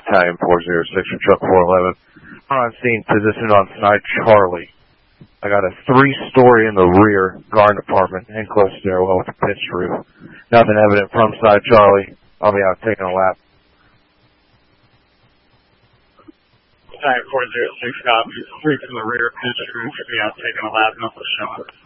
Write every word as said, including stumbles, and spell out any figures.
Battalion four oh six from Truck four eleven. On scene, positioned on side Charlie. I got a three-story in the rear guard apartment, enclosed stairwell with a pitched roof. Nothing evident from side Charlie. I'll be out taking a lap. Battalion four oh six, copy. Three from the rear, pitched roof. Be out taking a lap, nothing showing.